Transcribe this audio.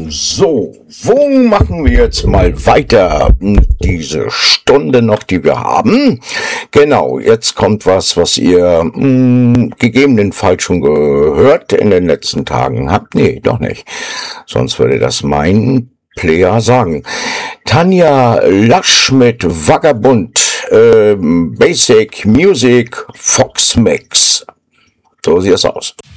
So, wo machen wir jetzt mal weiter? Diese Stunde noch, die wir haben. Genau, jetzt kommt was ihr gegebenenfalls schon gehört in den letzten Tagen habt. Nee, doch nicht. Sonst würde das mein Player sagen. Tanja Lasch mit Vagabund, Basic Music, Fox Mix. So sieht es aus.